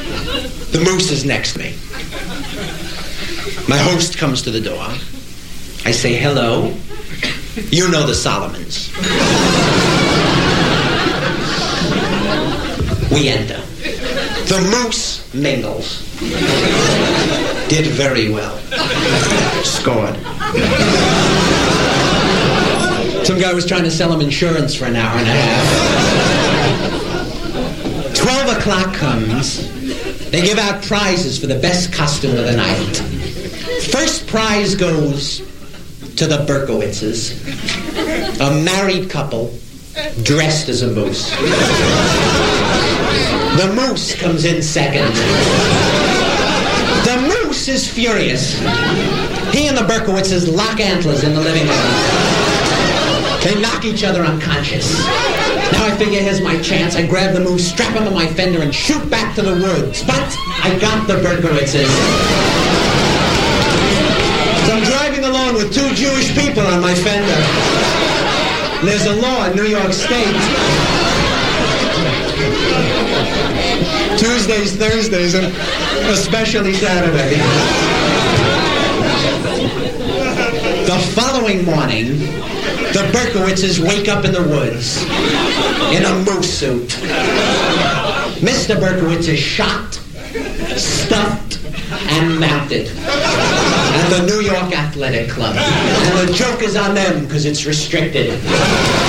The Moose is next to me. My host comes to the door. I say, hello. You know the Solomons. We enter. The Moose mingles. Did very well. Scored. Some guy was trying to sell him insurance for an hour and a half. 12 o'clock comes. They give out prizes for the best costume of the night. First prize goes to the Berkowitzes, a married couple dressed as a moose. The Moose comes in second. The Moose is furious. He and the Berkowitzes lock antlers in the living room. They knock each other unconscious. Now I figure here's my chance. I grab the Moose, strap him to my fender, and shoot back to the woods. But I got the Berkowitzes. So I'm driving along with two Jewish people on my fender. There's a law in New York State. Tuesdays, Thursdays, and especially Saturday. The following morning, the Berkowitzes wake up in the woods in a moose suit. Mr. Berkowitz is shot, stuffed, and mounted at the New York Athletic Club. And the joke is on them because it's restricted.